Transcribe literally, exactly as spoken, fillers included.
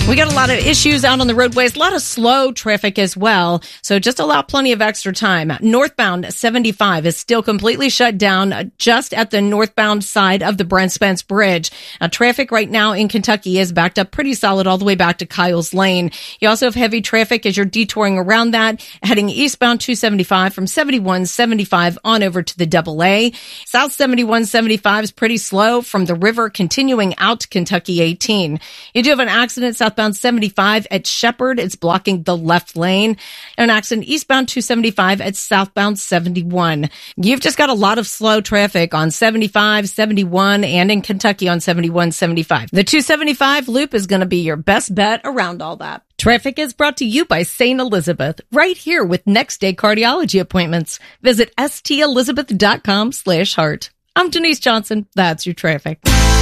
We got a lot of issues out on the roadways, a lot of slow traffic as well. So just allow plenty of extra time. Northbound seventy-five is still completely shut down just at the northbound side of the Brent Spence Bridge. Now, traffic right now in Kentucky is backed up pretty solid all the way back to Kyle's Lane. You also have heavy traffic as you're detouring around that, heading eastbound two seventy-five from seventy-one seventy-five on over to the double A. South seventy-one seventy-five is pretty slow from the river continuing out to Kentucky eighteen. You do have an accident south Southbound seventy-five at Shepherd. It's blocking the left lane. An accident eastbound two seventy-five at southbound seventy-one. You've just got a lot of slow traffic on seventy-five, seventy-one, and in Kentucky on seventy-one seventy-five. The two seventy-five loop is going to be your best bet around all that. Traffic is brought to you by Saint Elizabeth, right here with next day cardiology appointments. Visit stelizabeth.com slash heart. I'm Denise Johnson. That's your traffic.